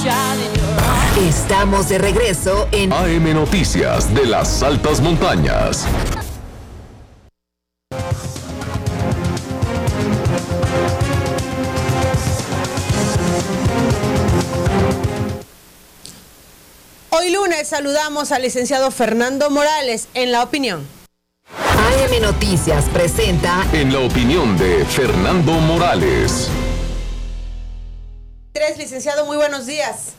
Estamos de regreso en AM Noticias de las Altas Montañas. Hoy lunes saludamos al licenciado Fernando Morales en La Opinión. AM Noticias presenta En la opinión de Fernando Morales. Licenciado, muy buenos días.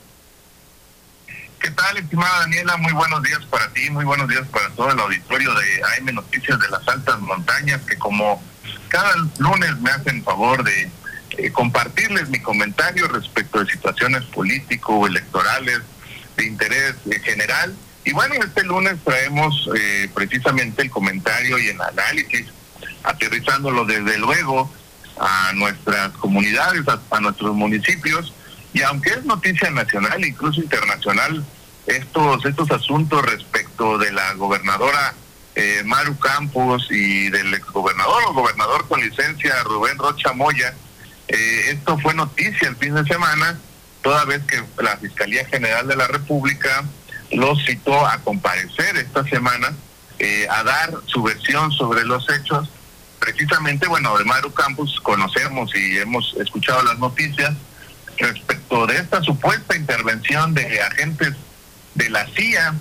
¿Qué tal, estimada Daniela? Muy buenos días para ti, muy buenos días para todo el auditorio de AM Noticias de las Altas Montañas, que como cada lunes me hacen favor de compartirles mi comentario respecto de situaciones político-electorales de interés general. Y bueno, este lunes traemos precisamente el comentario y el análisis, aterrizándolo desde luego a nuestras comunidades, a nuestros municipios. Y aunque es noticia nacional, incluso internacional, estos asuntos respecto de la gobernadora Maru Campos y del exgobernador o gobernador con licencia Rubén Rocha Moya, esto fue noticia el fin de semana, toda vez que la Fiscalía General de la República los citó a comparecer esta semana, a dar su versión sobre los hechos. Precisamente, bueno, de Maru Campos conocemos y hemos escuchado las noticias respecto de esta supuesta intervención de agentes de la CIA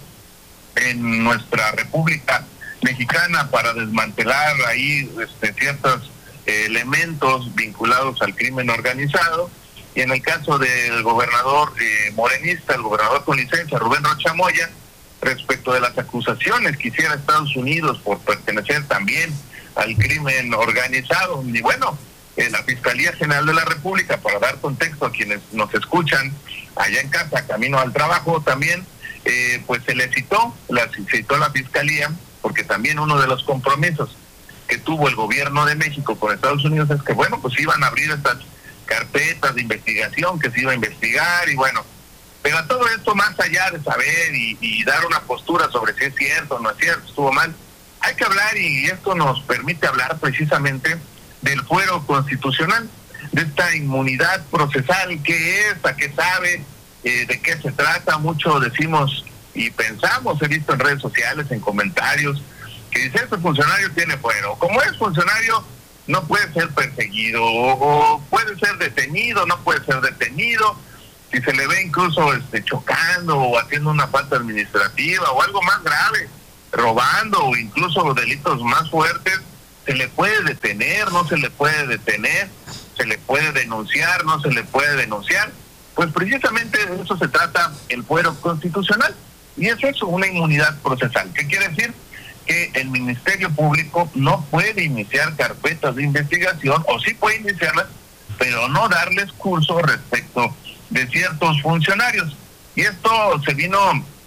en nuestra República Mexicana para desmantelar ahí ciertos elementos vinculados al crimen organizado. Y en el caso del gobernador morenista, el gobernador con licencia, Rubén Rocha Moya, respecto de las acusaciones que hiciera Estados Unidos por pertenecer también al crimen organizado. Y bueno, la Fiscalía General de la República, para dar contexto a quienes nos escuchan allá en casa, camino al trabajo también, pues se le citó la Fiscalía, porque también uno de los compromisos que tuvo el gobierno de México con Estados Unidos es que, bueno, pues iban a abrir estas carpetas de investigación, que se iba a investigar, y bueno, pero todo esto, más allá de saber y dar una postura sobre si es cierto o no es cierto, estuvo mal, hay que hablar, y esto nos permite hablar precisamente del fuero constitucional, de esta inmunidad procesal, qué es, a qué sabe, de qué se trata. Mucho decimos y pensamos, he visto en redes sociales, en comentarios, que dice: este funcionario tiene fuero, como es funcionario no puede ser perseguido, o puede ser detenido, no puede ser detenido, si se le ve incluso chocando o haciendo una falta administrativa o algo más grave, robando o incluso delitos más fuertes, se le puede detener, no se le puede detener, se le puede denunciar, no se le puede denunciar. Pues precisamente de eso se trata el fuero constitucional, y es eso, una inmunidad procesal. ¿Qué quiere decir? Que el Ministerio Público no puede iniciar carpetas de investigación, o sí puede iniciarlas, pero no darles curso respecto de ciertos funcionarios. Y esto se vino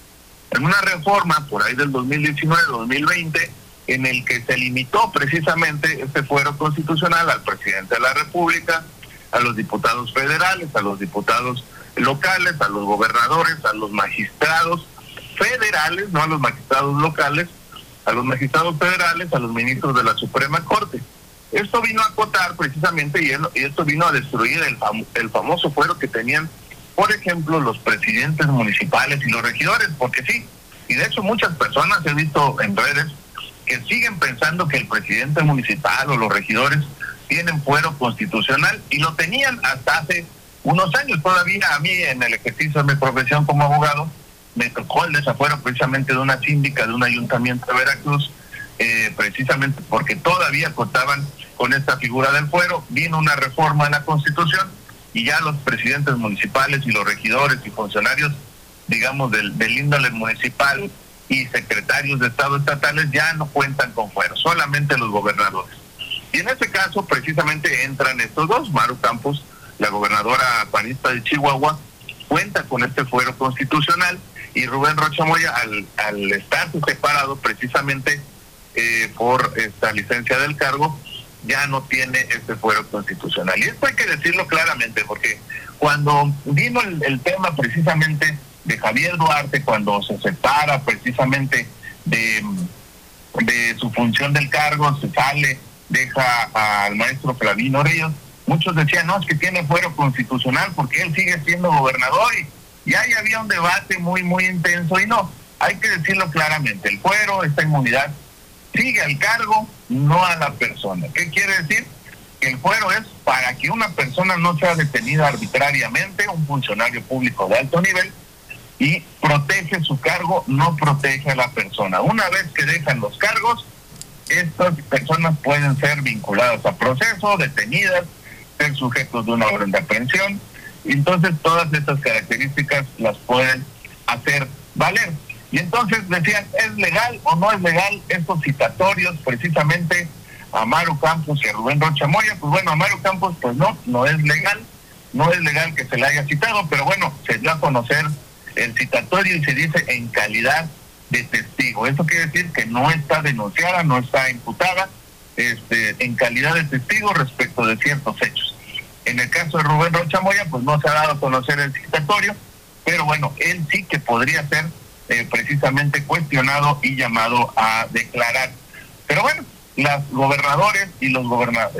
en una reforma por ahí del 2019-2020, en el que se limitó precisamente este fuero constitucional al presidente de la República, a los diputados federales, a los diputados locales, a los gobernadores, a los magistrados federales, no a los magistrados locales, a los magistrados federales, a los ministros de la Suprema Corte. Esto vino a acotar precisamente, y esto vino a destruir el famoso fuero que tenían, por ejemplo, los presidentes municipales y los regidores, porque sí, y de hecho muchas personas he visto en redes que siguen pensando que el presidente municipal o los regidores tienen fuero constitucional, y lo tenían hasta hace unos años. Todavía a mí, en el ejercicio de mi profesión como abogado, me tocó el desafuero precisamente de una síndica de un ayuntamiento de Veracruz, precisamente porque todavía contaban con esta figura del fuero. Vino una reforma en la Constitución y ya los presidentes municipales y los regidores y funcionarios, digamos, del índole municipal y secretarios de Estado estatales ya no cuentan con fuero, solamente los gobernadores. Y en este caso precisamente entran estos dos. Maru Campos, la gobernadora panista de Chihuahua, cuenta con este fuero constitucional, y Rubén Rocha Moya, al estar separado precisamente por esta licencia del cargo, ya no tiene este fuero constitucional. Y esto hay que decirlo claramente, porque cuando vino el tema precisamente de Javier Duarte, cuando se separa precisamente de su función del cargo, se sale, deja al maestro Flavino Ríos, muchos decían: no, es que tiene fuero constitucional porque él sigue siendo gobernador y ahí había un debate muy, muy intenso, y no, hay que decirlo claramente, el fuero, esta inmunidad, sigue al cargo, no a la persona. ¿Qué quiere decir? Que el fuero es para que una persona no sea detenida arbitrariamente, un funcionario público de alto nivel, y protege su cargo, no protege a la persona. Una vez que dejan los cargos, estas personas pueden ser vinculadas a proceso, detenidas, ser sujetos de una orden de aprehensión. Entonces todas estas características las pueden hacer valer. Y entonces decían, ¿es legal o no es legal estos citatorios precisamente a Maru Campos y a Rubén Rocha Moya? Pues bueno, a Maru Campos pues no es legal que se le haya citado, pero bueno, se dio a conocer el citatorio y se dice en calidad de testigo. Eso quiere decir que no está denunciada, no está imputada, en calidad de testigo respecto de ciertos hechos. En el caso de Rubén Rocha Moya, pues no se ha dado a conocer el citatorio, pero bueno, él sí que podría ser precisamente cuestionado y llamado a declarar. Pero bueno, las gobernadoras y los gobernadores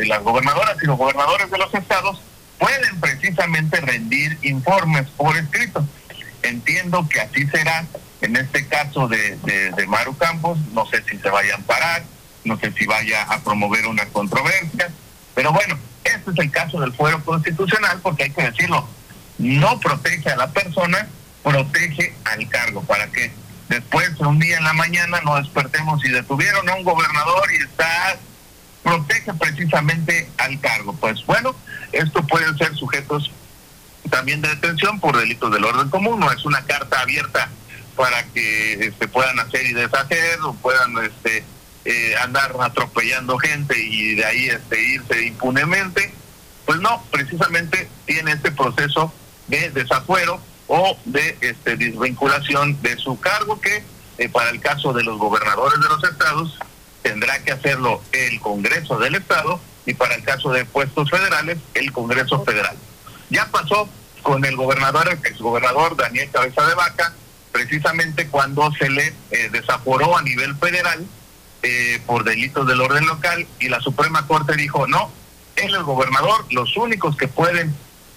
de los estados pueden precisamente rendir informes por escrito. Entiendo que así será en este caso de Maru Campos. No sé si se vaya a amparar, no sé si vaya a promover una controversia, pero bueno, este es el caso del fuero constitucional, porque hay que decirlo, no protege a la persona, protege al cargo, para que después un día en la mañana no despertemos y detuvieron a un gobernador y protege precisamente al cargo. Pues bueno, esto pueden ser sujetos también de detención por delitos del orden común. No es una carta abierta para que puedan hacer y deshacer, o puedan andar atropellando gente y de ahí irse impunemente. Pues no, precisamente tiene este proceso de desafuero o de desvinculación de su cargo, que para el caso de los gobernadores de los estados tendrá que hacerlo el Congreso del Estado, y para el caso de puestos federales, el Congreso Federal. Ya pasó con el exgobernador Daniel Cabeza de Vaca, precisamente cuando se le desaforó a nivel federal por delitos del orden local, y la Suprema Corte dijo, no, él es el gobernador, los únicos que pueden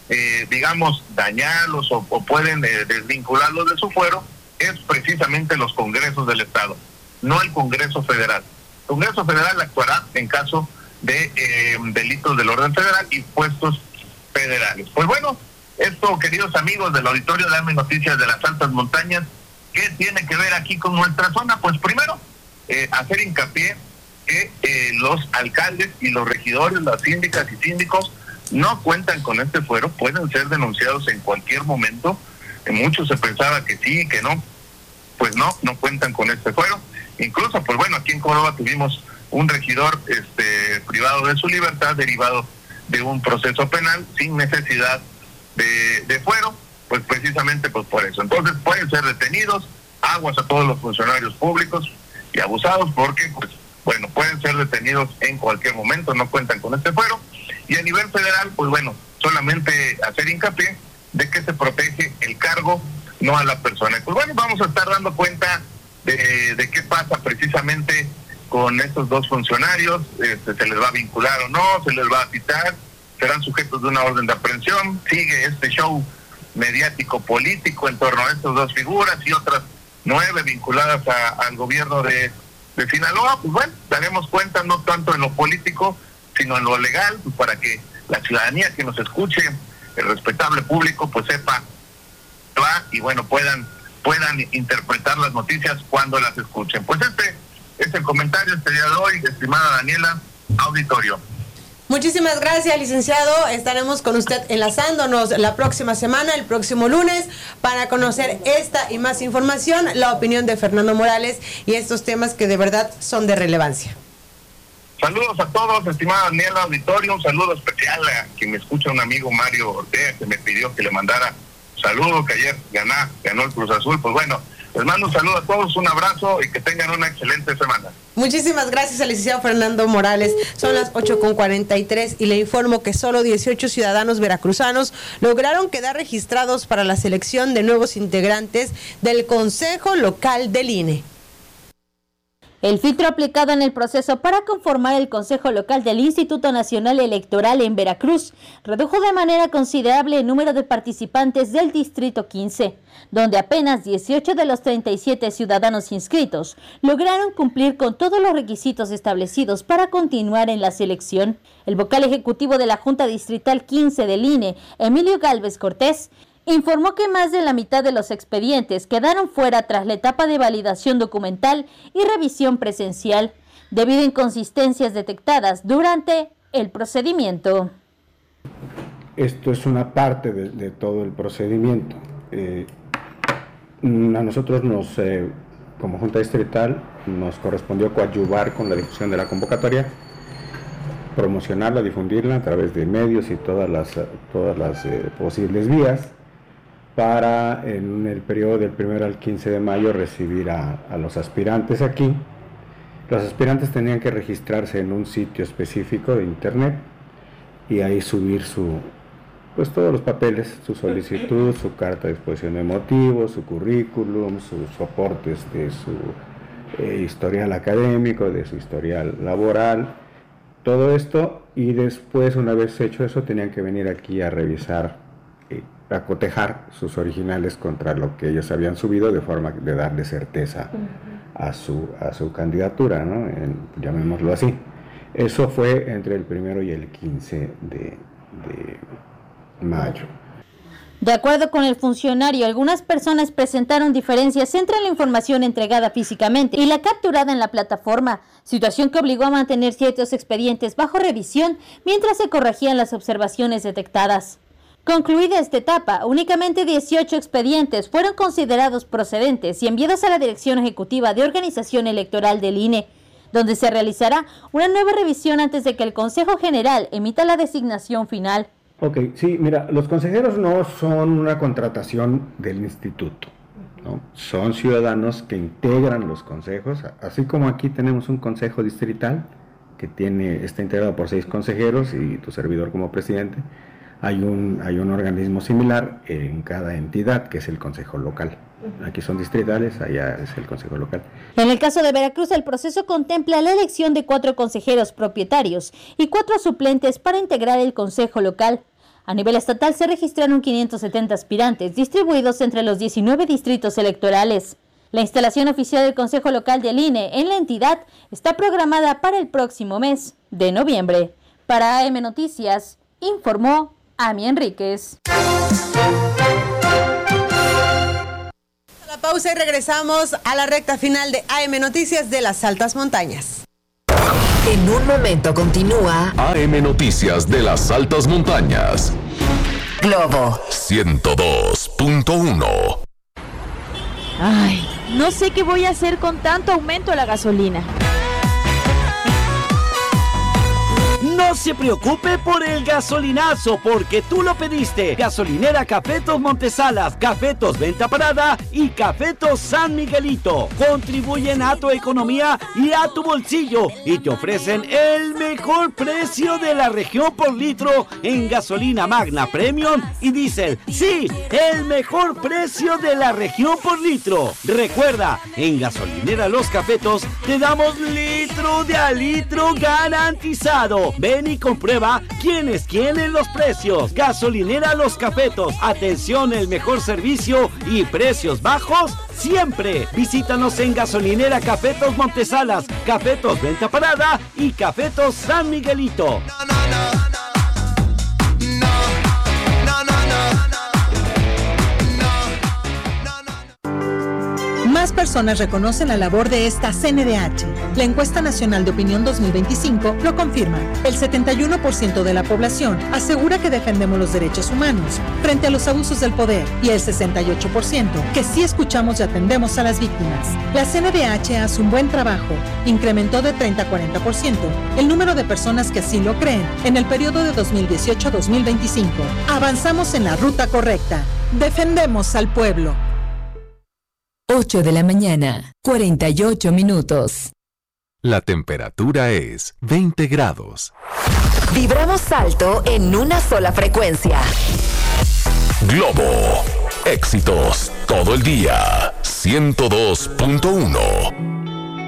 dañarlos o pueden desvincularlos de su fuero es precisamente los congresos del Estado, no el Congreso Federal. El Congreso Federal actuará en caso de delitos del orden federal y puestos federales. Pues bueno, esto, queridos amigos del auditorio de AM Noticias de las Altas Montañas, ¿qué tiene que ver aquí con nuestra zona? Pues primero, hacer hincapié que los alcaldes y los regidores, las síndicas y síndicos no cuentan con este fuero, pueden ser denunciados en cualquier momento. Muchos se pensaba que sí, que no, pues no cuentan con este fuero. Incluso, pues bueno, aquí en Córdoba tuvimos un regidor privado de su libertad derivado de un proceso penal sin necesidad de fuero, pues precisamente pues por eso. Entonces pueden ser detenidos, aguas a todos los funcionarios públicos y abusados, porque pues bueno, pueden ser detenidos en cualquier momento, no cuentan con este fuero. Y a nivel federal, pues bueno, solamente hacer hincapié de que se protege el cargo, no a la persona. Pues bueno, vamos a estar dando cuenta de qué pasa precisamente con estos dos funcionarios. Se les va a vincular o no, se les va a citar, serán sujetos de una orden de aprehensión. Sigue este show mediático político en torno a estas dos figuras y otras 9 vinculadas al gobierno de Sinaloa. Pues bueno, daremos cuenta no tanto en lo político, sino en lo legal, pues para que la ciudadanía que nos escuche, el respetable público, pues sepa y bueno, puedan interpretar las noticias cuando las escuchen. Pues este es el comentario este día de hoy, estimada Daniela, auditorio. Muchísimas gracias, licenciado. Estaremos con usted enlazándonos la próxima semana, el próximo lunes, para conocer esta y más información, la opinión de Fernando Morales y estos temas que de verdad son de relevancia. Saludos a todos, estimada Daniela, auditorio. Un saludo especial a quien me escucha, un amigo Mario Ortega, que me pidió que le mandara saludo, que ayer ganó el Cruz Azul. Pues bueno, les mando un saludo a todos, un abrazo y que tengan una excelente semana. Muchísimas gracias al licenciado Fernando Morales. Son las 8:43 y le informo que solo 18 ciudadanos veracruzanos lograron quedar registrados para la selección de nuevos integrantes del Consejo Local del INE. El filtro aplicado en el proceso para conformar el Consejo Local del Instituto Nacional Electoral en Veracruz redujo de manera considerable el número de participantes del Distrito 15, donde apenas 18 de los 37 ciudadanos inscritos lograron cumplir con todos los requisitos establecidos para continuar en la selección. El vocal ejecutivo de la Junta Distrital 15 del INE, Emilio Gálvez Cortés, informó que más de la mitad de los expedientes quedaron fuera tras la etapa de validación documental y revisión presencial, debido a inconsistencias detectadas durante el procedimiento. Esto es una parte de todo el procedimiento. A nosotros como Junta Distrital nos correspondió coadyuvar con la difusión de la convocatoria, promocionarla, difundirla a través de medios y todas las posibles vías, para en el periodo del 1 al 15 de mayo recibir a los aspirantes aquí. Los aspirantes tenían que registrarse en un sitio específico de internet y ahí subir todos los papeles, su solicitud, su carta de exposición de motivos, su currículum, sus soportes de su historial académico, de su historial laboral, todo esto, y después, una vez hecho eso, tenían que venir aquí a revisar, a cotejar sus originales contra lo que ellos habían subido, de forma de darle certeza a su candidatura, ¿no? Llamémoslo así. Eso fue entre el 1 y el 15 de mayo. De acuerdo con el funcionario, algunas personas presentaron diferencias entre la información entregada físicamente y la capturada en la plataforma, situación que obligó a mantener ciertos expedientes bajo revisión mientras se corregían las observaciones detectadas. Concluida esta etapa, únicamente 18 expedientes fueron considerados procedentes y enviados a la Dirección Ejecutiva de Organización Electoral del INE, donde se realizará una nueva revisión antes de que el Consejo General emita la designación final. Ok, sí, mira, los consejeros no son una contratación del instituto, ¿no? Son ciudadanos que integran los consejos, así como aquí tenemos un consejo distrital que está integrado por 6 consejeros y tu servidor como presidente. Hay un organismo similar en cada entidad, que es el consejo local. Aquí son distritales, allá es el consejo local. En el caso de Veracruz, el proceso contempla la elección de 4 consejeros propietarios y 4 suplentes para integrar el consejo local. A nivel estatal se registraron 570 aspirantes, distribuidos entre los 19 distritos electorales. La instalación oficial del Consejo Local del INE en la entidad está programada para el próximo mes de noviembre. Para AM Noticias, informó Ami Enríquez. La pausa y regresamos a la recta final de AM Noticias de las Altas Montañas. En un momento continúa AM Noticias de las Altas Montañas. Globo 102.1. Ay, no sé qué voy a hacer con tanto aumento a la gasolina. No se preocupe por el gasolinazo, porque tú lo pediste. Gasolinera Cafetos Montesalas, Cafetos Venta Parada y Cafetos San Miguelito. Contribuyen a tu economía y a tu bolsillo y te ofrecen el mejor precio de la región por litro en gasolina Magna Premium y Diesel. Sí, el mejor precio de la región por litro. Recuerda, en Gasolinera Los Cafetos te damos litro de a litro garantizado. Ven y comprueba quién es quién en los precios. Gasolinera Los Cafetos. Atención, el mejor servicio y precios bajos siempre. Visítanos en Gasolinera Cafetos Montesalas, Cafetos Venta Parada y Cafetos San Miguelito. Más personas reconocen la labor de esta CNDH. La encuesta nacional de opinión 2025 lo confirma. El 71% de la población asegura que defendemos los derechos humanos frente a los abusos del poder y el 68% que sí escuchamos y atendemos a las víctimas. La CNDH hace un buen trabajo. Incrementó de 30 a 40% el número de personas que así lo creen en el periodo de 2018 a 2025. Avanzamos en la ruta correcta. Defendemos al pueblo. 8 de la mañana, 48 minutos. La temperatura es 20 grados. Vibramos alto en una sola frecuencia. Globo. Éxitos todo el día. 102.1.